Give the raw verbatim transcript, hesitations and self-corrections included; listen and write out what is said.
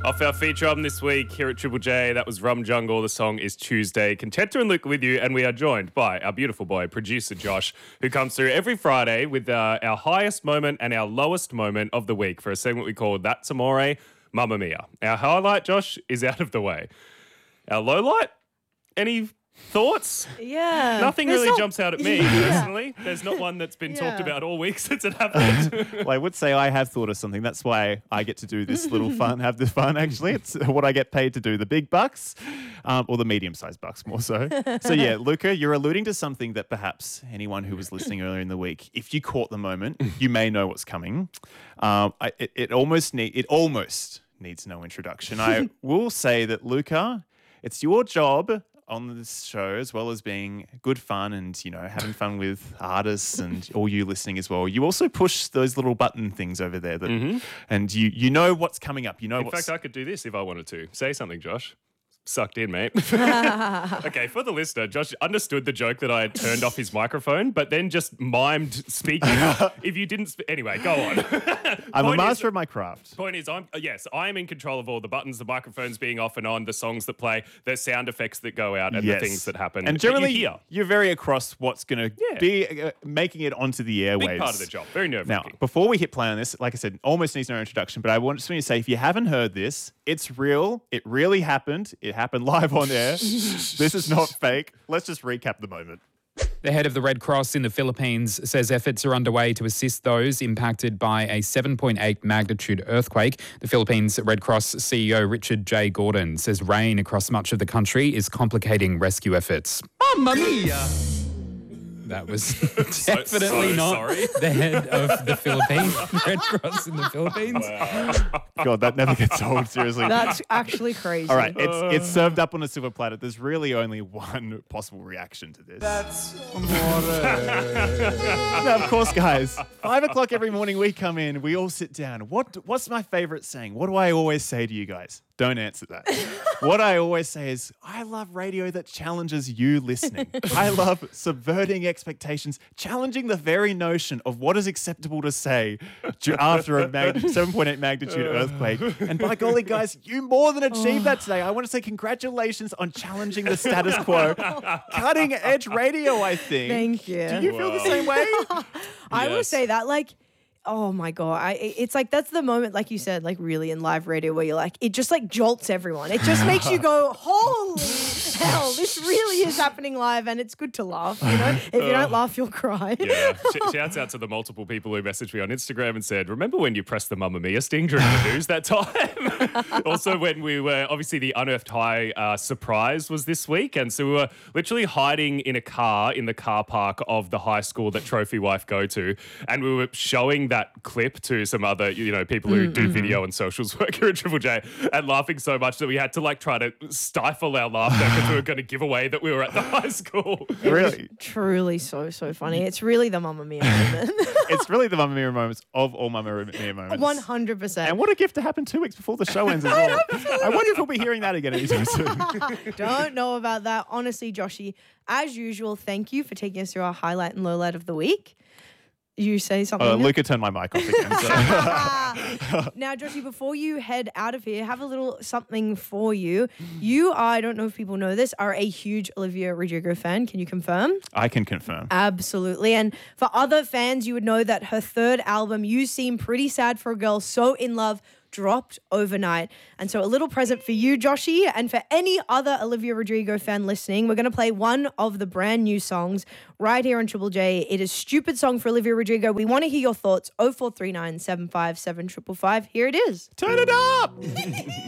Off our feature album this week here at Triple J, that was Rum Jungle. The song is Tuesday. Contenta and Luke with you, and we are joined by our beautiful boy, producer Josh, who comes through every Friday with uh, our highest moment and our lowest moment of the week for a segment we call That's Amore, Mamma Mia. Our highlight, Josh, is out of the way. Our low light, any thoughts? Yeah. Nothing There's really not- jumps out at me Yeah. personally. There's not one that's been Yeah. talked about all week since it happened. Well, I would say I have thought of something. That's why I get to do this little fun, have this fun, actually. It's what I get paid to do, the big bucks, um, or the medium-sized bucks more so. So, yeah, Luca, you're alluding to something that perhaps anyone who was listening earlier in the week, if you caught the moment, you may know what's coming. Um, I, it, it almost need, it almost needs no introduction. I will say that, Luca, it's your job on this show, as well as being good fun and, you know, having fun with artists and all you listening as well. You also push those little button things over there that, Mm-hmm. and you you know what's coming up. You know In what's... fact, I could do this if I wanted to. Say something, Josh. Sucked in, mate. Okay, for the listener, Josh understood the joke that I had turned off his microphone, but then just mimed speaking. If you didn't... Sp- anyway, go on. I'm a Point master is- of my craft. Point is, I'm uh, yes, I am in control of all the buttons, the microphones being off and on, the songs that play, the sound effects that go out, and Yes. the things that happen. And But you generally, hear. you're very across what's going to Yeah. be uh, making it onto the airwaves. Big part of the job. Very Now, nerve-wracking. before we hit play on this, like I said, almost needs no introduction, but I want just want to say, if you haven't heard this, it's real. It really happened. It happened live on air. This is not fake. Let's just recap the moment. The head of the Red Cross in the Philippines says efforts are underway to assist those impacted by a seven point eight magnitude earthquake. The Philippines Red Cross C E O Richard J. Gordon says rain across much of the country is complicating rescue efforts. Mamma mia! That was definitely so not sorry. the head of the Philippines Red Cross in the Philippines. God, that never gets old, seriously. That's actually crazy. All right, it's it's served up on a silver platter. There's really only one possible reaction to this. That's Now, of course, guys. Five o'clock every morning we come in. We all sit down. What what's my favorite saying? What do I always say to you guys? Don't answer that. What I always say is, I love radio that challenges you listening. I love subverting expectations, challenging the very notion of what is acceptable to say ju- after a mag- seven point eight magnitude earthquake. And by golly, guys, you more than achieved that today. I want to say congratulations on challenging the status quo. Cutting edge radio, I think. Thank you. Do you feel the same way? I will Yes. say that, like, oh my God. I, it- it's like, that's the moment, like you said, like really in live radio where you're like, it just like jolts everyone. It just makes you go, holy hell, this really is happening live, and it's good to laugh, you know? If you don't laugh, you'll cry. Yeah. Sh- shouts out to the multiple people who messaged me on Instagram and said, remember when you pressed the Mamma Mia sting during the news that time? Also, when we were, obviously the Unearthed High uh, surprise was this week. And so we were literally hiding in a car in the car park of the high school that Trophy Wife go to. And we were showing that clip to some other, you know, people who do video and socials work here at Triple J, and laughing so much that we had to like try to stifle our laughter because we were going to give away that we were at the high school. Really? Truly so, so funny. It's really the Mamma Mia moment. It's really the Mamma Mia moments of all Mamma Mia moments. one hundred percent. And what a gift to happen two weeks before the show ends as well. I wonder if we'll be hearing that again anytime soon. Don't know about that. Honestly, Joshy, as usual, thank you for taking us through our highlight and low light of the week. You say something? Uh, now? Luca turned my mic off again. So. Now, Joshy, before you head out of here, have a little something for you. You are, I don't know if people know this, are a huge Olivia Rodrigo fan. Can you confirm? I can confirm. Absolutely. And for other fans, you would know that her third album, You Seem Pretty Sad for a Girl So in Love, dropped overnight. And so a little present for you, Joshy, and for any other Olivia Rodrigo fan listening, we're going to play one of the brand new songs right here on Triple J. It is Stupid Song for Olivia Rodrigo. We want to hear your thoughts. oh four three nine, seven five seven, five five five. Here it is. Turn it up!